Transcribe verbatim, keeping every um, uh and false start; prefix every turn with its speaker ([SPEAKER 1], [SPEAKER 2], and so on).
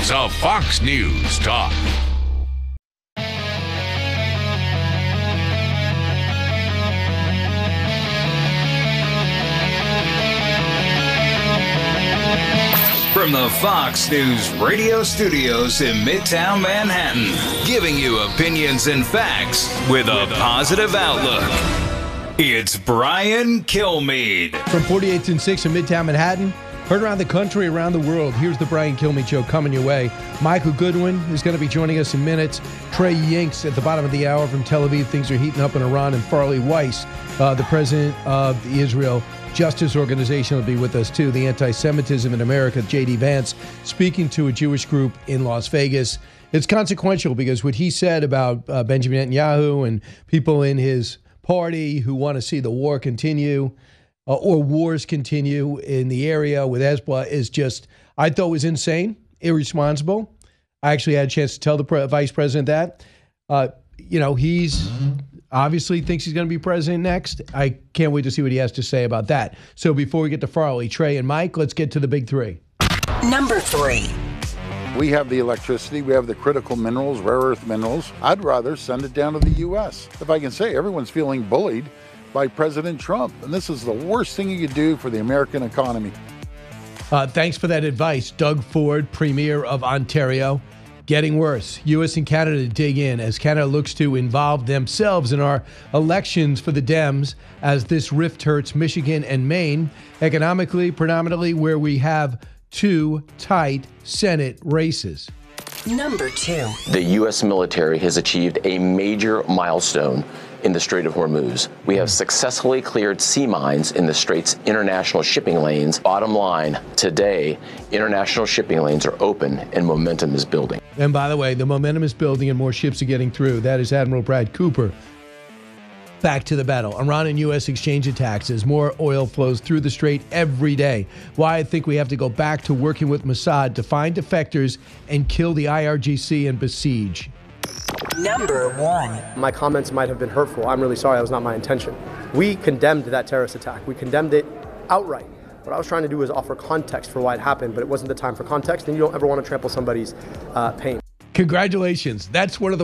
[SPEAKER 1] is a Fox News Talk.
[SPEAKER 2] From the Fox News radio studios in Midtown Manhattan, giving you opinions and facts with a positive outlook. It's Brian Kilmeade.
[SPEAKER 3] From forty-eighth and sixth in Midtown Manhattan, heard around the country, around the world. Here's the Brian Kilmeade Show coming your way. Michael Goodwin is going to be joining us in minutes. Trey Yingst at the bottom of the hour from Tel Aviv. Things are heating up in Iran. And Farley Weiss, uh, the president of the Israel Justice Organization, will be with us too. The Anti-Semitism in America, J D Vance, speaking to a Jewish group in Las Vegas. It's consequential because what he said about uh, Benjamin Netanyahu and people in his party who want to see the war continue uh, or wars continue in the area with Hezbollah is just, I thought was insane, irresponsible. I actually had a chance to tell the pre- vice president that. Uh, you know, he's obviously thinks he's going to be president next. I can't wait to see what he has to say about that. So before we get to Farley, Trey, and Mike, let's get to the big three.
[SPEAKER 4] Number three.
[SPEAKER 5] We have the electricity, we have the critical minerals, rare earth minerals. I'd rather send it down to the U S. If I can say, everyone's feeling bullied by President Trump, and this is the worst thing you could do for the American economy.
[SPEAKER 3] Uh, thanks for that advice, Doug Ford, Premier of Ontario. Getting worse. U S and Canada dig in as Canada looks to involve themselves in our elections for the Dems as this rift hurts Michigan and Maine, economically, predominantly where we have two tight Senate races.
[SPEAKER 4] Number two.
[SPEAKER 6] The U S military has achieved a major milestone in the Strait of Hormuz. We have successfully cleared sea mines in the Strait's international shipping lanes. Bottom line, today, international shipping lanes are open and momentum is building.
[SPEAKER 3] And by the way, the momentum is building and more ships are getting through. That is Admiral Brad Cooper. Back to the battle. Iran and U S exchange attacks as more oil flows through the Strait every day. Why I think we have to go back to working with Mossad to find defectors and kill the I R G C and besiege.
[SPEAKER 4] Number one.
[SPEAKER 7] My comments might have been hurtful. I'm really sorry. That was not my intention. We condemned that terrorist attack. We condemned it outright. What I was trying to do was offer context for why it happened, but it wasn't the time for context, and you don't ever want to trample somebody's uh, pain.
[SPEAKER 3] Congratulations. That's one of the